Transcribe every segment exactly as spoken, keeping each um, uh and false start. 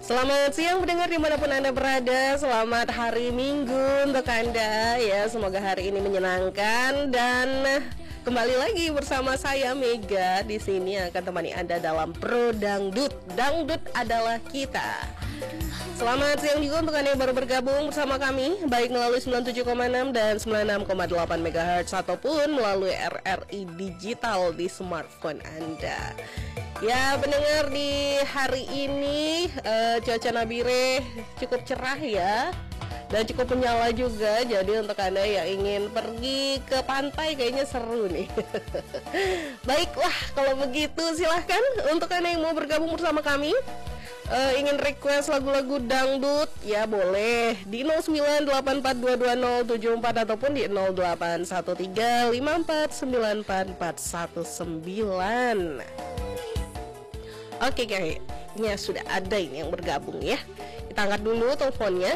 Selamat siang pendengar dimanapun Anda berada. Selamat hari Minggu untuk Anda ya. Semoga hari ini menyenangkan dan kembali lagi bersama saya Mega di sini akan temani Anda dalam Pro Dangdut. Dangdut adalah kita. Selamat siang juga untuk Anda yang baru bergabung bersama kami, baik melalui sembilan puluh tujuh koma enam dan sembilan puluh enam koma delapan megahertz ataupun melalui R R I digital di smartphone Anda. Ya, pendengar, di hari ini uh, cuaca Nabire cukup cerah ya, dan cukup menyala juga. Jadi untuk Anda yang ingin pergi ke pantai kayaknya seru nih. Baiklah, kalau begitu silahkan untuk Anda yang mau bergabung bersama kami, uh, ingin request lagu-lagu dangdut, ya boleh di nol sembilan delapan empat dua dua nol tujuh empat ataupun di nol delapan satu tiga lima empat sembilan empat empat satu sembilan. Oke, kayaknya sudah ada ini yang bergabung ya. Kita angkat dulu teleponnya.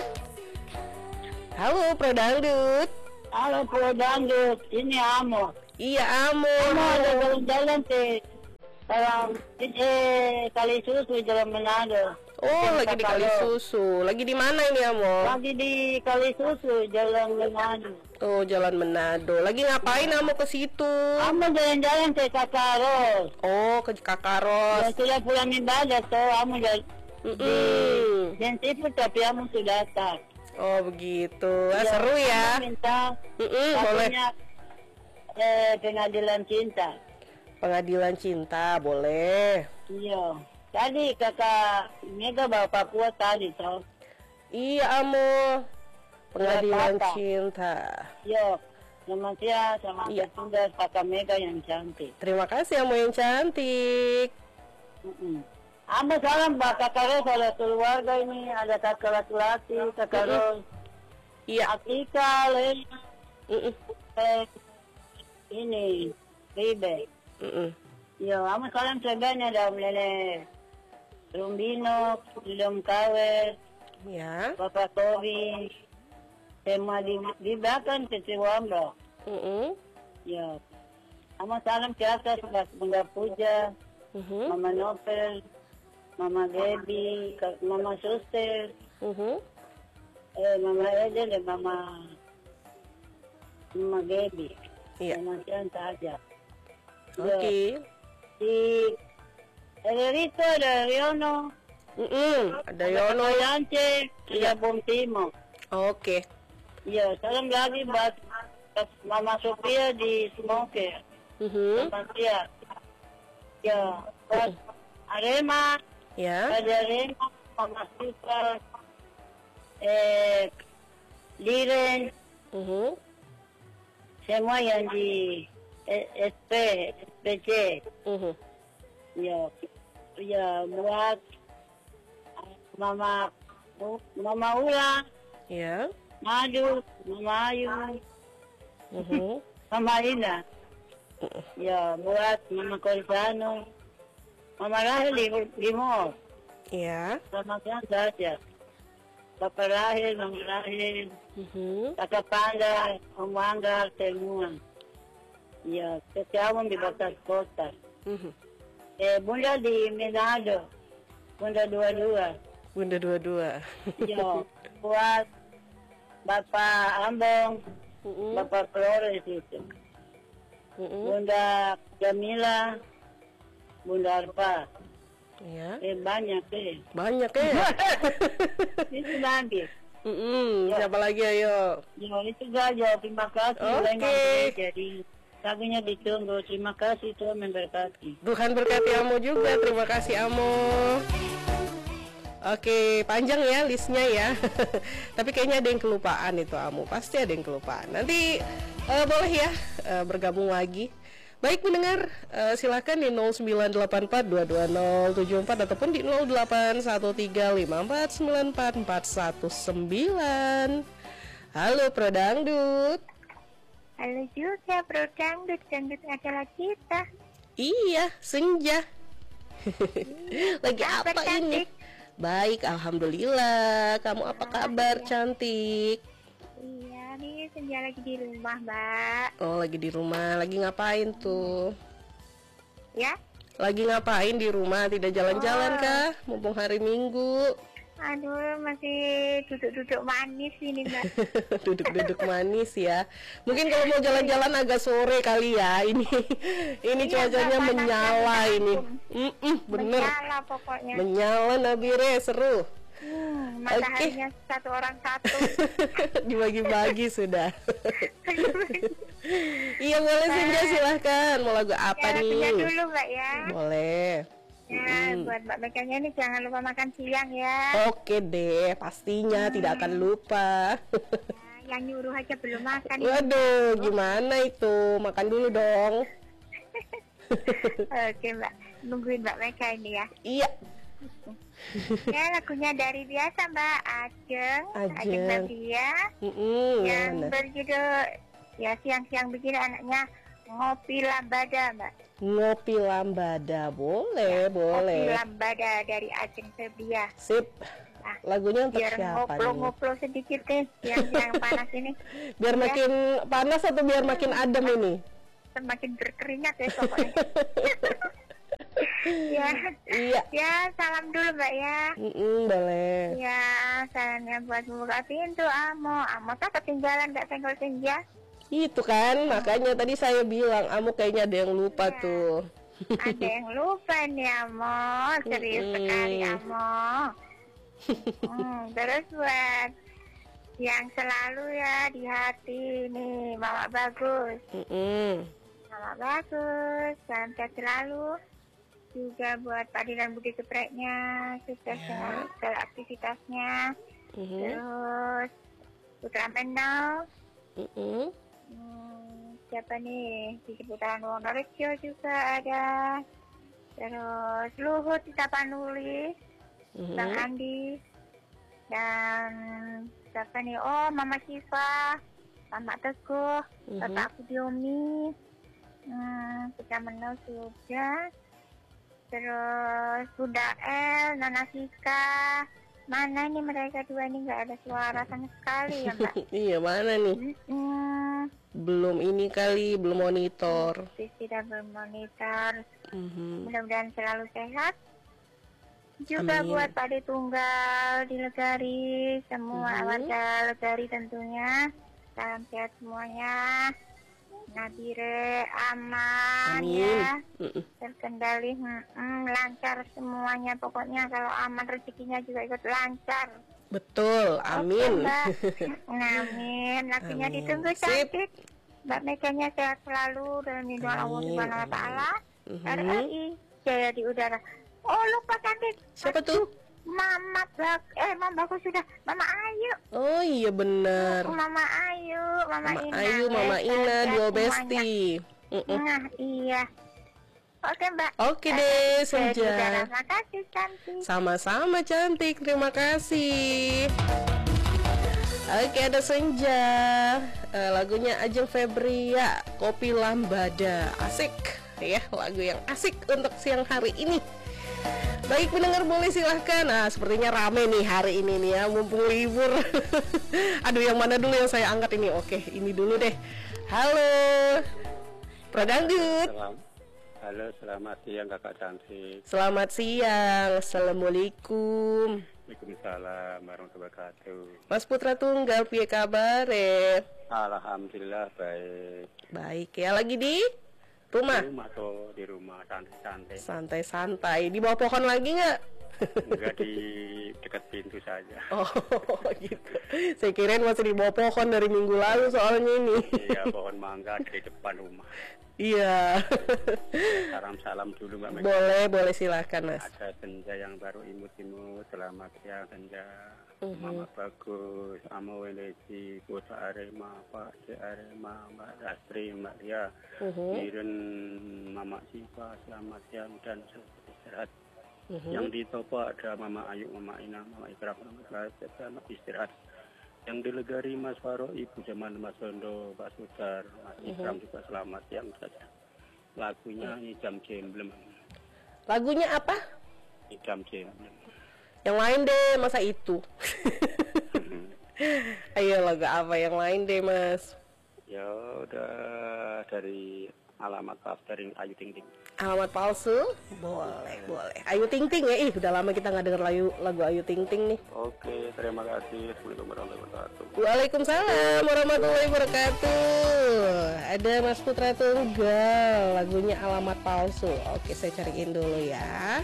Halo Pro Dangdut. Halo Pro Dangdut, ini Amo. Iya Amo. Amo ada jalan-jalan ke Orang eh Kali Susu Jalan Manado. Oh, lagi di Kali Susu. Lagi di mana ini Amo? Lagi di Kali Susu Jalan Manado. Oh, Jalan Manado. Lagi ngapain Amo ke situ? Amo jalan-jalan ke Kakaros. Oh, ke Kakaros. Ya, sudah pulang ibadah tuh. Amo jalan Mm-mm. di Jensipur tapi Amo sudah datang. Oh, begitu. Ah, Ya, seru ya. Amo minta Mm-mm, boleh. lagunya, eh, Pengadilan Cinta. Pengadilan Cinta, boleh. Iya. Tadi kakak Mega bawa Papua tadi toh. Iya Amo. Pengadilan Kakak. Cinta. Yo, selamat siang sama Iya. petugas kakak Mega yang cantik. Terima kasih Amo yang cantik. Mm-mm. Amo salam buat kakak Ros, ada keluarga ini, ada kakak laki-laki, kakak Mm-mm. Ros, Iya. Atika, Lena, Mm-mm. eh, ini, Ribe. Mm-mm. Yo, amo salam sebagainya dalam Lele Rumbino, Dudom Kawe, Ya. Bapak Tobi, semua di, di belakang kecewa Mm-mm. Ya, amo salam ke atas buat Bunda Puja, Mhm. Mama Nopel, Mama Debbie, Ka- Mama Suster, Mhm. eh, Mama Eden dan Mama Mama Debbie. Iya. Demikian saja. Oke. Di Elerito ada Riono, Mm-mm. Ada Yono. Yance, Iya. ada Bom Timo. Oke. Ya, salam lagi buat Mama Sofia di Smoke. Mhm. Selamat siang. Ya, buat Arema, Ya. ada Arema, Mama Sita, eh, Liren, Mhm. semua yang di eh, S P, S P C. Mhm. Ya, ya buat Mama Mama Ula, Ya. Madu, Mama Ayu, Mhm. Mama Ina. Ya, buat Mama Corsano, Mama Rahel di, di mall. Ya. Selamat siang saja. Bapak Rahel, Mama Rahel, Mhm. Kakak Panda, Om Angga, semua. Ya, kesiawan di batas kota. Mhm. Eh, Bunda di Manado, Bunda dua-dua. Bunda dua-dua. Ya, buat Bapak Ambong, Mhm. Bapak Flores itu. Mhm. Bunda Jamila, Bunda Arpa. Ya. Eh, banyak eh. Banyak ya. Itu nanti. Mhm. Ya. Siapa lagi ayo? Ya, itu saja. Terima kasih. Oke. Lain jadi lagunya ditunggu. Terima kasih, Tuhan memberkati. Tuhan berkati Amo juga. Terima kasih Amo. Oke, panjang ya listnya ya. Tapi kayaknya ada yang kelupaan itu Amo. Pasti ada yang kelupaan. Nanti eh, boleh ya eh, bergabung lagi. Baik pendengar, eh, silakan di nol sembilan delapan empat dua dua nol tujuh empat ataupun di nol delapan satu tiga lima empat sembilan empat empat satu sembilan. Halo Pro Dangdut. Halo juga Bro Dangdut, Dangdut adalah kita. Iya, senja. Lagi Kabar apa ini? cantik? Baik, alhamdulillah. Kamu apa kabar, cantik? Iya, nih Senja lagi di rumah, Mbak. Oh, lagi di rumah. Lagi ngapain tuh? Ya? Lagi ngapain di rumah? Tidak jalan-jalan Oh. kah? Mumpung hari Minggu. Aduh, masih duduk-duduk manis ini, Mbak. Duduk-duduk manis ya. Mungkin kalau mau jalan-jalan agak sore kali ya. Ini ini Iya, cuacanya Mbak, menyala panasnya ini. minta Mm-mm, bener. Menyala pokoknya. Menyala Nabire, seru. Hmm, mataharinya satu orang satu. Dibagi-bagi sudah. Iya boleh Senja, silahkan. Mau lagu apa Ya, nih? lagunya dulu, Mbak ya. Boleh. Ya, Mm. buat Mbak Meganya nih jangan lupa makan siang ya. Oke deh, pastinya tidak akan lupa. Ya, yang nyuruh aja belum makan. Waduh, gimana itu? Makan dulu dong. Oke, Mbak. Nungguin Mbak Mega ini ya. Iya. Ya, lagunya dari biasa Mbak Ajeng, Ajeng. Ajeng Nadia, Mm-mm, yang mana? berjudul ya siang-siang begini anaknya Ngopi Lambada, Mbak. Ngopi Lambada, boleh, boleh. Ngopi Lambada dari Ajeng Febria. Sip. Nah, Lagunya untuk biar siapa nih? ngoplo-ngoplo sedikit deh siang-siang panas ini. Biar Ya, makin panas atau biar makin adem ini? semakin berkeringat ya pokoknya. Ya, Iya. ya salam dulu Mbak ya. Mm-mm, boleh. Ya, salamnya buat membuka pintu Amo. Amo tak ketinggalan nggak senggol senja. Itu kan, makanya tadi saya bilang, Amu kayaknya ada yang lupa Iya. tuh. Ada yang lupa nih Amo. Serius Mm-mm. sekali Amo. Hmm, terus buat yang selalu ya di hati nih Mama Bagus. Mm-mm. Mama Bagus, salam sehat selalu. Juga buat Pak dan Budi Gepreknya, sukses dengan segala aktivitasnya. Mhm. Terus Putra Menau, Mm-mm. hmm, siapa nih di seputaran Wonorejo juga ada. Terus Luhut Tapanuli, Mhm. Bang Andi, dan siapa nih? Oh, Mama Siva, Mama Teguh, Mhm. Bapak Budiomi, hmm, Putra Menau juga. Terus Bunda El, Nana Sika. Mana ini mereka dua ini nggak ada suara sama sekali ya Mbak? Iya, mana nih? Hmm, Belum ini kali, belum monitor. tidak bermonitor. Mhm. Mudah-mudahan selalu sehat. Juga Amin. buat Pak De Tunggal di Legari, semua Mhm. warga Legari tentunya. Salam sehat semuanya. Nabire aman Amin. ya. Mm-mm. Terkendali, hmm, lancar semuanya pokoknya. Kalau aman rezekinya juga ikut lancar. Betul, amin. Oke, Mbak. Amin. Lakinya Amin. ditunggu Sip. cantik. Mbak Meganya sehat selalu dalam lindungan Allah Amin, Subhanahu Wa amin. Taala. Mhm. R R I jaya di udara. Oh lupa cantik. Siapa tuh? Mama Bag, eh Mama Bagus sudah. Mama Ayu. Oh iya benar. Mama Ayu, Mama, Mama Ina. Ayu, Mama Sehat Ina, ya duo semuanya. besti. Mm-mm. Nah, iya. Oke, Mbak. Oke Eh, deh, jaya di udara. Senja. Makasih, cantik. Sama-sama cantik, terima kasih. Oke, ada Senja. Eh, lagunya Ajeng Febria, Kopi Lambada. Asik ya, lagu yang asik untuk siang hari ini. Baik pendengar, boleh silahkan. Nah sepertinya rame nih hari ini nih ya, mumpung libur. Aduh, yang mana dulu yang saya angkat ini? Oke, ini dulu deh. Halo Pradangdut. Salam. Halo, selamat siang kakak cantik. Selamat siang. Assalamualaikum. Waalaikumsalam warahmatullahi wabarakatuh. Mas Putra Tunggal, piye kabare? Alhamdulillah baik. Baik ya, lagi di rumah? Di rumah tuh, di rumah cantik-cantik. Santai-santai. Di bawah pohon lagi nggak? Enggak di dekat pintu saja. Oh gitu. Saya kirain masih di bawah pohon dari minggu lalu soalnya ini. Iya, pohon mangga di depan rumah. Iya. Salam-salam dulu Mbak Mega. Boleh, boleh silahkan Mas. Ada Senja yang baru imut-imut. Selamat siang Senja. Mhm. Mama Bagus, Amo Welesi, Kota Arema, Pak De Arema, Mbak Astri, Mbak Ria, Mhm. Miren, Mama Siva, selamat siang dan istirahat. Mhm. Yang di Topo ada Mama Ayu, Mama Ina, Mama Ikram, Mama Raja, selamat istirahat. Yang di Legari Mas Faro, Ibu Jaman, Mas Sondo, Pak Sudar, Mas Ikram juga selamat siang saja. Lagunya Idam Jemblem. Lagunya apa? Idam Jemblem. Yang lain deh, masa itu? Ayo lagu apa yang lain deh Mas? Ya udah dari alamat palsu dari Ayu Ting Ting. Alamat palsu? Boleh, boleh. Ayu Ting Ting ya, ih udah lama kita nggak denger lagu, lagu Ayu Ting Ting nih. Oke, terima kasih. Assalamualaikum warahmatullahi wabarakatuh. Waalaikumsalam warahmatullahi wabarakatuh. Ada Mas Putra Tunggal, lagunya Alamat Palsu. Oke, saya cariin dulu ya.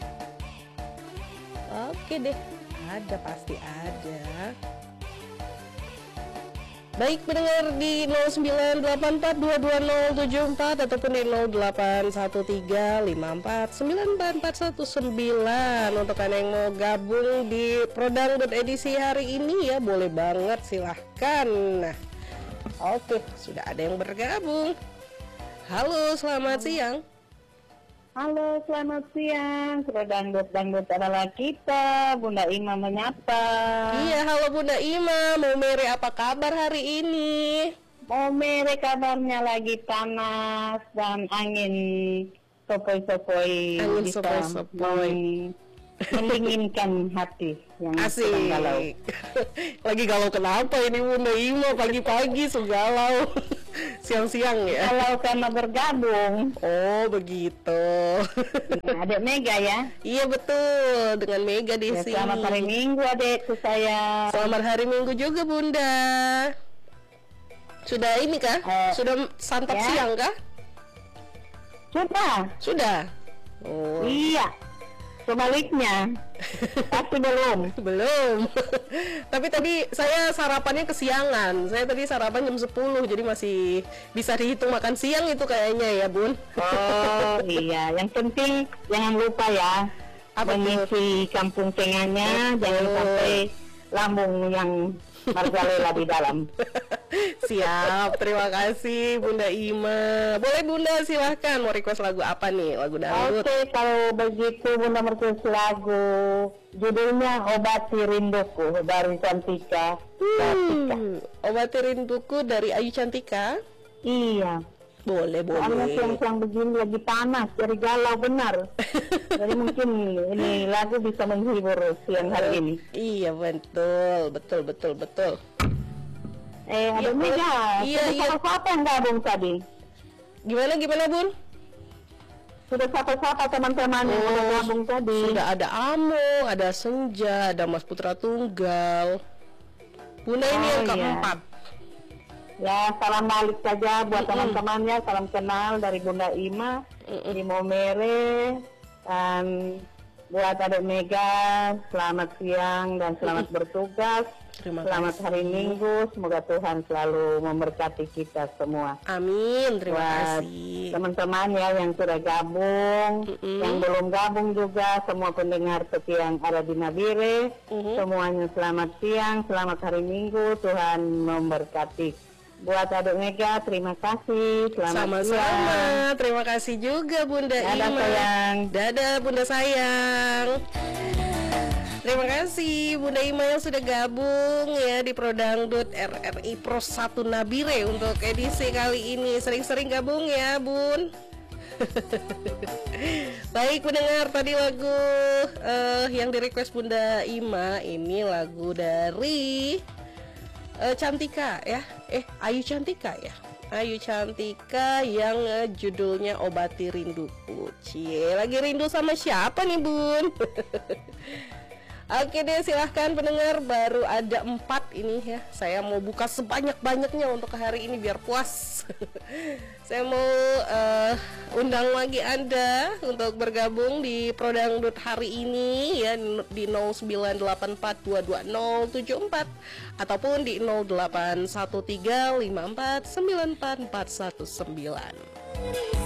Oke deh, ada pasti ada. Baik pendengar di nol sembilan delapan empat dua dua nol tujuh empat ataupun di nol delapan satu tiga lima empat sembilan empat empat satu sembilan. Untuk Anda yang mau gabung di Prodangdut edisi hari ini ya boleh banget, silahkan. Nah, oke, sudah ada yang bergabung. Halo, selamat siang. Halo, selamat siang. Prodangdut-dangdut adalah kita. Bunda Ima menyapa. Iya, halo Bunda Ima. Mau mere apa kabar hari ini? Mau mere kabarnya lagi panas dan angin sopoi-sopoi. Angin bisa sopoi-sopoi. men- mendinginkan hati yang Asik. sedang galau. Lagi galau kenapa ini Bunda Ima? Pagi-pagi segalau. Siang-siang ya? Kalau karena bergabung, Oh begitu. nah, Adek Mega ya. Iya betul, dengan Mega di Ya, sini. selamat hari Minggu adekku saya. Selamat hari Minggu juga Bunda. Sudah ini kah? Eh, Sudah santap ya. siang kah? Sudah. Sudah. Oh. Iya. Sebaliknya. Pasti belum. Belum. Tapi tadi saya sarapannya kesiangan. Saya tadi sarapan jam sepuluh, jadi masih bisa dihitung makan siang itu kayaknya ya, Bun. Oh iya, yang penting jangan lupa ya Apa tuh? mengisi kampung tengahnya, jangan Oh. sampai lambung yang margalela di dalam. Siap, terima kasih Bunda Ima. Boleh Bunda silahkan, mau request lagu apa nih? Lagu dangdut. Oke, kalau begitu Bunda merkus lagu judulnya Obati Rinduku dari Cantika. Cantika. Hmm, Obati Rinduku dari Ayu Cantika. Iya. Boleh, Soalnya boleh. siang-siang begini lagi panas, jadi galau benar. Jadi mungkin ini lagu bisa menghibur siang hari ini. Iya, betul, betul, betul, betul. Eh, ada Iya, Mega. iya, Sudah iya. siapa yang gabung tadi? Gimana, gimana Bun? Sudah siapa-siapa teman-teman yang Oh, udah gabung tadi? Sudah ada Amo, ada Senja, ada Mas Putra Tunggal. Bunda ini Oh, yang iya. keempat. Ya, salam balik saja buat Mm-mm. teman-temannya. Salam kenal dari Bunda Ima, Mm-mm. di Momere, dan buat Adek Mega, selamat siang dan selamat bertugas. Terima Selamat kasih. hari Minggu, semoga Tuhan selalu memberkati kita semua. Amin, terima Buat kasih. teman-teman ya yang sudah gabung, Mm-mm. yang belum gabung juga, semua pendengar setia yang ada di Nabire, Mhm. semuanya selamat siang, selamat hari Minggu, Tuhan memberkati. Buat Adek Mega, terima kasih, selamat Sama-sama, siang. terima kasih juga Bunda Dadah, Ima. sayang. Dadah Bunda sayang. Terima kasih Bunda Ima yang sudah gabung ya di Prodangdut R R I Pro satu Nabire untuk edisi kali ini. Sering-sering gabung ya Bun. Baik pendengar, tadi lagu eh, yang di request Bunda Ima ini lagu dari eh, Cantika ya. Eh Ayu Cantika ya. Ayu Cantika yang eh, judulnya Obati Rinduku. Cie, lagi rindu sama siapa nih Bun? Oke deh, silahkan pendengar, baru ada empat ini ya. Saya mau buka sebanyak-banyaknya untuk hari ini biar puas. Saya mau uh, undang lagi Anda untuk bergabung di Prodangdut hari ini ya di nol sembilan delapan empat dua dua nol tujuh empat ataupun di nol delapan satu tiga lima empat sembilan empat empat satu sembilan.